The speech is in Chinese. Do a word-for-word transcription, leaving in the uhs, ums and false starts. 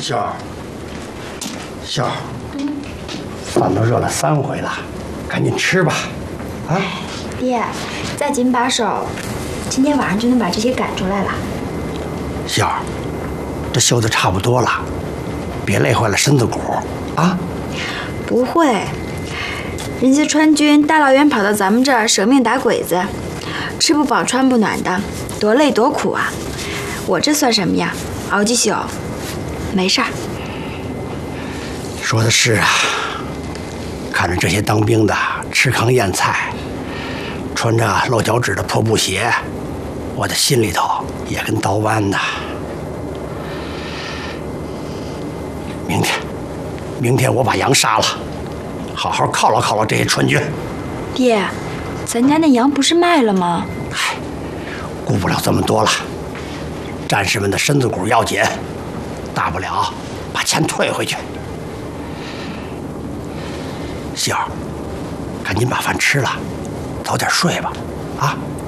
秀儿，秀儿，饭都热了三回了，赶紧吃吧。啊， 爹，再紧把手，今天晚上就能把这些赶出来了。 秀儿，这修的差不多了，别累坏了身子骨啊。 不会，人家川军大老远跑到咱们这儿舍命打鬼子，吃不饱穿不暖的，多累多苦啊！我这算什么呀？熬几宿，没事儿。 说的是啊，看着这些当兵的吃糠咽菜，穿着露脚趾的破布鞋，我的心里头也跟刀剜的。明天，明天我把羊杀了，好好犒劳犒劳这些川军。 爹，咱家那羊不是卖了吗？ 唉，顾不了这么多了。战士们的身子骨要紧，大不了把钱退回去。喜儿，赶紧把饭吃了，早点睡吧，啊。